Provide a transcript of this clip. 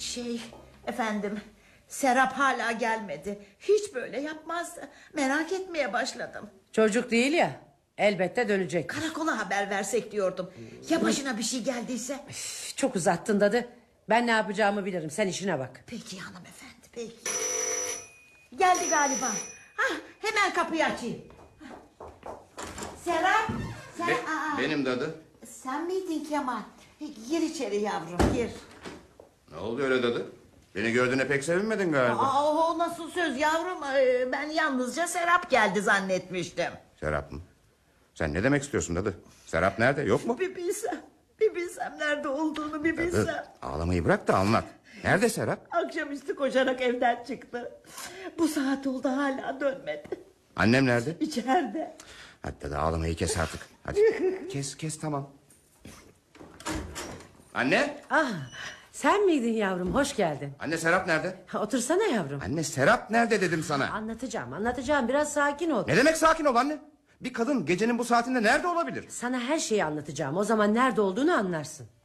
Efendim, Serap hala gelmedi. Hiç böyle yapmazdı. Merak etmeye başladım. Çocuk değil ya, elbette dönecek. Karakola haber versek diyordum. Ya başına bir şey geldiyse? Çok uzattın dadı. Ben ne yapacağımı bilirim, sen işine bak. Peki hanımefendi, peki. Geldi galiba. Hemen kapıyı açayım. Serap. Benim dadı. Sen miydin Kemal? Gir içeri yavrum, gir. Ne oldu öyle dadı? Beni gördüğüne pek sevinmedin galiba. O nasıl söz yavrum? Ben yalnızca Serap geldi zannetmiştim. Serap mı? Sen ne demek istiyorsun dadı? Serap nerede, yok mu? Bir bilsem nerede olduğunu, bir bilsem. Dadı, ağlamayı bırak da anlat. Nerede Serap? Akşamüstü koşarak evden çıktı. Bu saat oldu hala dönmedi. Annem nerede? İçeride. Hadi dadı, ağlamayı kes artık. Hadi kes tamam. Anne. Sen miydin yavrum, hoş geldin. Anne, Serap nerede? Otursana yavrum. Anne, Serap nerede dedim sana. Anlatacağım, biraz sakin ol. Ne demek sakin ol anne? Bir kadın gecenin bu saatinde nerede olabilir? Sana her şeyi anlatacağım, o zaman nerede olduğunu anlarsın.